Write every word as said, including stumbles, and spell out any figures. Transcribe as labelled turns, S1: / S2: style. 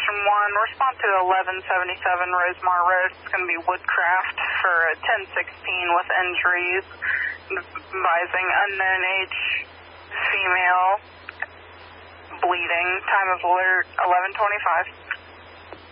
S1: Station one, respond to eleven seventy-seven Rosemar Road. It's going to be Woodcraft for a ten sixteen with injuries, advising unknown age, female, bleeding, time of alert eleven twenty-five.